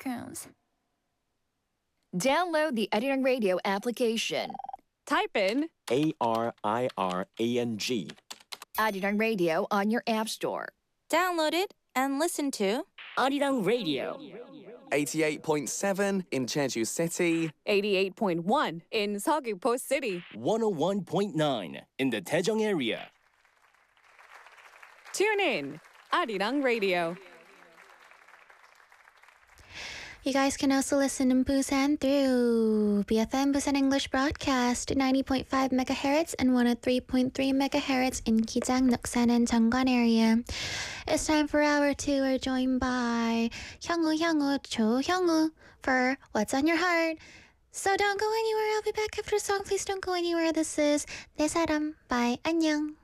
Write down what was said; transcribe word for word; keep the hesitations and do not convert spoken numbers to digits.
seconds. Download the Arirang Radio application. Type in A R I R A N G. Arirang Radio on your app store. Download it and listen to Arirang Radio. eighty-eight point seven in Jeju City. eighty-eight point one in Seogwipo City. one oh one point nine in the Daejeong area. Tune in, Arirang Radio. You guys can also listen in Busan through B F M Busan English Broadcast, ninety point five megahertz and one oh three point three megahertz in Kijang, Noksan, and Jeongwan area. It's time for hour two. We're joined by Hyungwoo, Hyungwoo, Cho Hyungwoo for What's on Your Heart. So don't go anywhere. I'll be back after the song. Please don't go anywhere. This is 내 사람 by 안녕.